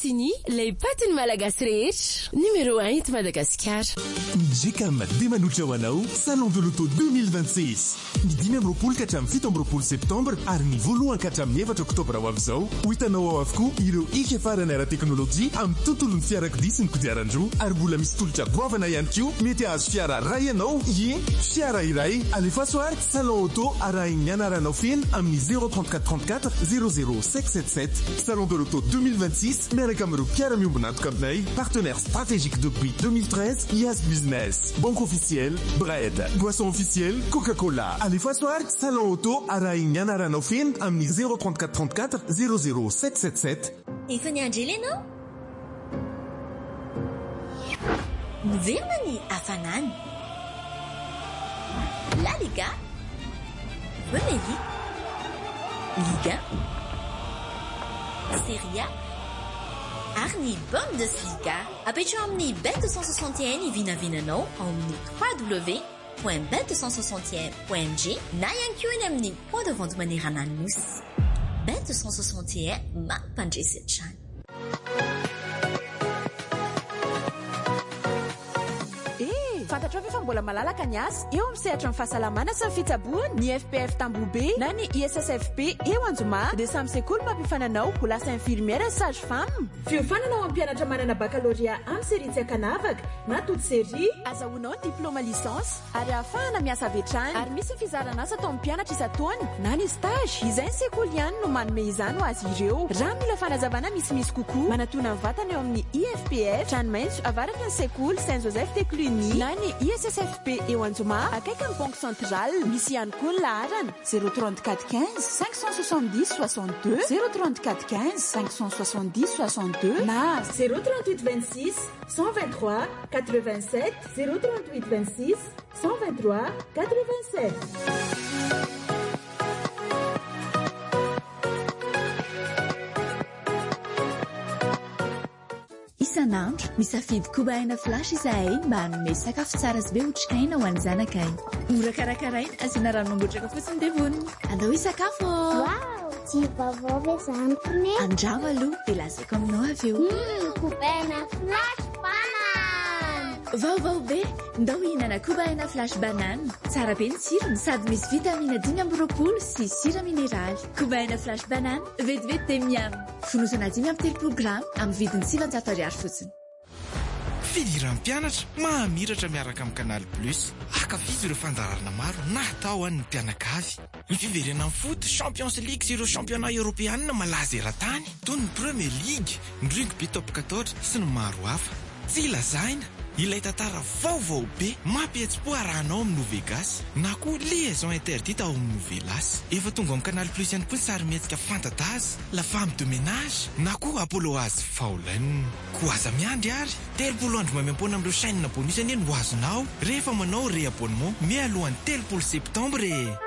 Sini, lay paty ny malagasy rehetra. Numéro 1 eto Madagasikara. JKM Demanotra ho anao Salon de l'Auto 2026. Ny 5 ka hatramin'ny 7 septembre ary ny 1 ka hatramin'ny 4 oktobra ho avy zao. Ho hitanao ao avokoa ireo ika farany ara-teknôlôjia amin'ny tontolon'ny fiarakodia sy ny kodiaran-droa ary mbola misy tolotra goavana ihany koa mety ahazo fiara ray ianao. Fiara iray alefa soary Salon Auto arahiny anaranao feno amin'ny 034 00 577. Salon de l'Auto 2026 miaraka amin'ireo mpiara miombona antoka aminay, partenaire stratégique depuis 2013, IAS Business, Banque officielle, Bread, Boisson officielle, Coca-Cola. Alefa soary Salon Auto arahiny anaranao feno amin'ny 034 00 577. Efa niandry ianao? Miverina ny hafanana. La Liga, Premier League, Liga, Serie A, ary ny Bundesliga. Apetrao amin'ny Bet261 vinavinanao amin'ny www.bet261.ng na ihany koa eny amin'ny point de vente manerana nosy. Bet261 mampandresy hatrany. Fantatrao fa mbola malalaka ny asa eo amin'ny sehatra ny fahasalamana sy ny fitsaboana ny FPF Tambobe na ny ISSFP eo Anjoma dia samy sekoly mampifananao ho lasa infirmière sage-femme. Fiofanana ao amin'ny mpianatra manana baccalauréat amin'ny série tsy akanavaka na toute série azahoanao diplôma licence ary ahafahana miasa avy hatrany ary misy fizarana asa atao amin'ny mpianatra isan-taona na ny stage izay ny sekoly ihany no manome izany ho azy ireo. Raha mila fanazavana misimisy kokoa manatona ny vatana eo amin'ny IFPF Tranomaitso avaraky ny sekoly Saint Joseph de Cluny na ny ISSFP eo Anjoma akaiky ny banque centrale. Misy ihany koa ny laharana 034 15 570 62 034 15 570 62 na 038 26 123 87 038 26 123 87. Isanandro misafidy kobaina flash izahay mba hanome sakafo tsara sy be otrikaina ho an'ny zanakay. Mora karakaraina asiana ranongotraka fotsiny dia vonona. Andao hisakafo. Wow, tsy vaovao izany ne. Andramo aloha dia lazaiko aminao avy eo. Kobaina flash banane. Vaovao be, ndao hihinana kobaina flash banane. Tsara be ny tsirony sady misy vitamina 520 sy sira mineraly. Kobaina flash banane, vetivety dia miam. Fonosana 5 grama amin'ny vidiny 700 ariary fotsiny. Fidiran'ny mpianatra mahamiratra miaraka amin'ny Canal Plus. Akafizy ireo fandararana maro natao an'ny mpianakavy. Ny fiverena amin'ny foot, Champions League sy ireo championnat européen malaza eran-tany, toy ny Premier League, ny rugby top 14 sy ny maro hafa. Tsy lazaina ilay tantara vaovao be mampihetsi-po arahanao amin'ny Novegas na koa liaison interdite ao amin'ny Novelas. Efa tonga amin'ny Canal Plus ihany koa ny sary-mihetsika fanta-daza, la femme de ménage na koa Apolloise Faulen. Koa aza miandry ary 30 andro mamempoana amin'ireo chaîne bonus anie no azonao rehefa manao réabonnement mialohan'ny 30 septembre.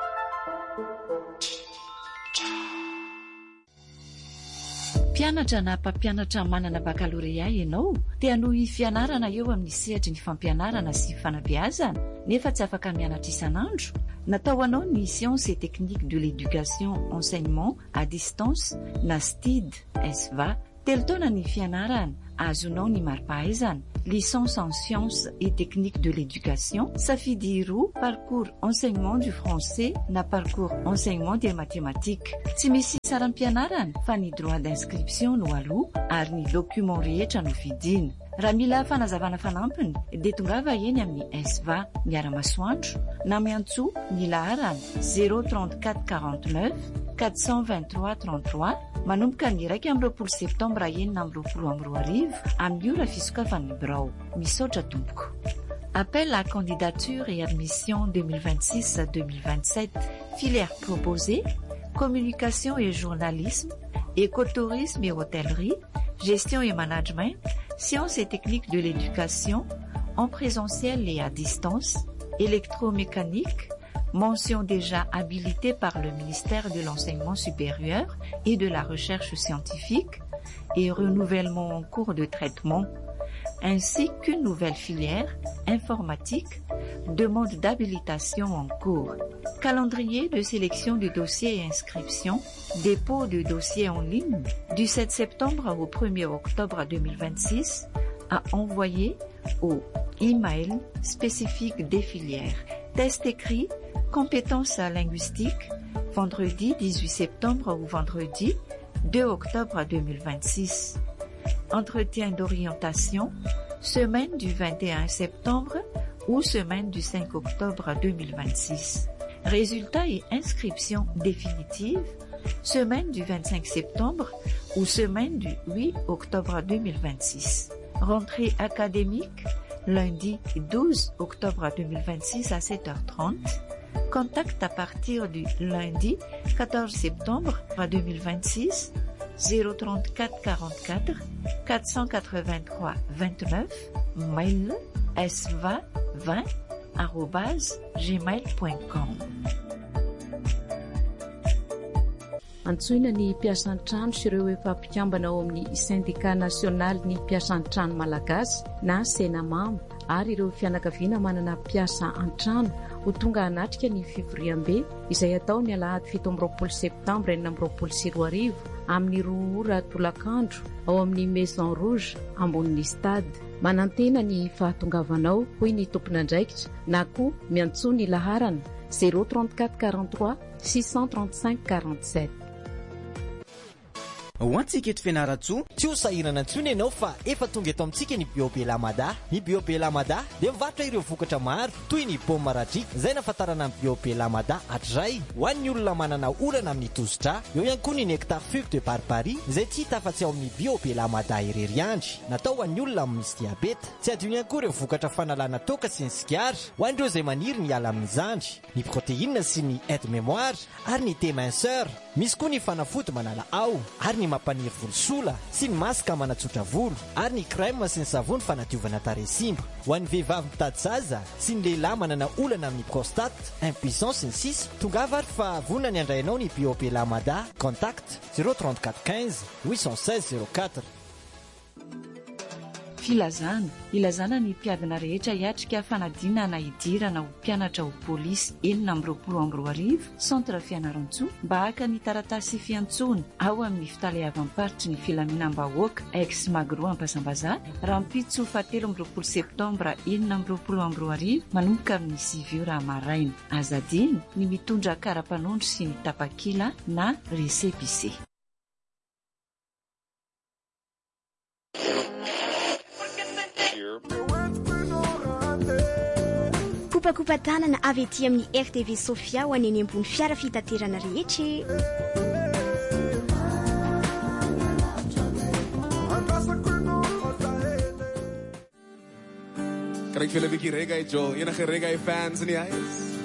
Mpianatra na mpampianatra manana baccalauréat ianao dia no fianarana eo amin'ny sehatra ny fampianarana sy fanabeazana nefa tsy afaka mianatra isanandro. Natao anao ny sciences et techniques de l'éducation enseignement à distance na STID SVA. Telo taona ny fianarana, azonao ny mari-pahaizana, licence en sciences et techniques de l'éducation, safidy roa, parcours enseignement du français na parcours enseignement des mathématiques. Tsy misy saram-pianarana fa ny droit d'inscription no aloha ary ny document rehetra no vidina. Raha mila fanazavana fanampiny dia tongava eny amin'ny SVA miara-masoandro na miantso ny laharana 034 49 423 33 manomboka ny 1 septembre enina amby 22 amin'ny ora fisokafan'ny birao. Misaotra tompoko. Appel à candidature et admission 2026-2027. Filière proposée, communication et journalisme, écotourisme et hôtellerie, gestion et management, sciences et techniques de l'éducation, en présentiel et à distance, électromécanique, mention déjà habilitée par le ministère de l'Enseignement supérieur et de la Recherche scientifique et renouvellement en cours de traitement. ainsi qu'une nouvelle filière, informatique, demande d'habilitation en cours. Calendrier de sélection du dossier et inscription, dépôt de dossier en ligne du 7 septembre au 1er octobre 2026 à envoyer au email spécifique des filières. Test écrit, compétences linguistiques, vendredi 18 septembre ou vendredi 2 octobre 2026. Entretien d'orientation, semaine du 21 septembre ou semaine du 5 octobre 2026. Résultats et inscription définitive, semaine du 25 septembre ou semaine du 8 octobre 2026. Rentrée académique, lundi 12 octobre 2026 à 7h30. Contact à partir du lundi 14 septembre 2026 034 44 483 29, mail sva20@gmail.com. Antsoina ny mpiasan-trano sy ireo efa mpikambana ao amin'ny syndicat national ny mpiasan-trano malagasy na senamamo ary ireo fianakaviana manana mpiasa an-trano ho tonga hanatrika ny fivoriam-be izay atao ny alahady 17 septambra 2024 amin'ny 2 ora tolakandro ao amin'ny Maison Rouge ambonin'ny stade. Manantena ny fahatongavanao hoy ny tompon'andraikitra na koa miantso ny laharana 034 43 635 47. Ho antsika eto Fianaratsoa, tsy ho sahirana antsony ianao fa efa tonga eto amintsika ny Biobelamada. Ny Biobelamada dia mivarotra ireo vokatra maro toy ny paoma maradrika, izay nafatarana ny Biobelamada hatray ho an'ny olona manana olana amin'ny tosidra. Eo ihany koa ny nectar fruit de barbarie izay tsy hita afa-tsy ao amin'ny Biobelamada irery andry, natao ho an'ny olona misy diabeta. Tsy adino ihany koa ireo vokatra fanalana toaka sy ny sigara ho an'ireo izay maniry ny ala amin'ny zandry, ny protéine sy ny aide mémoire ary ny thé minceur. Misy koa ny fanafody manala ao ary ny mampaniry volosola sy ny masaka manatsotra volo ary ny crème sy ny savony fanadiovana tarehy simba. Ho an'ny vehivavy mitady zaza sy ny lehilahy manana olana amin'ny prostate, impuissance sy ny sisa, tongava ary fa vonona ny andrainao ny Biobelamada. Contact 034 15 816 04. Ilazana ny mpiadina rehetra hiatrika fanadinana hidirana ho mpianatra ho polisy 7-2 centre Fianaratsoa mba haka ny taratasy fiantsona ao amin'ny fitaleavam-paritry ny filaminam-bahoaka ex Magro Ampasambaza rahampitso 17 septambra 7-2 manomboka amin'ny 9 ora maraina. Azadiny ny mitondra karapanondro sy ny tapakila na récépissé. Kopakopa-tanana avy ety amin'ny RTV Sofia ho aneny ambony fiara fitaterana rehetra. Kan ik veel een beetje reggae, Joe? Enige reggae fans niet,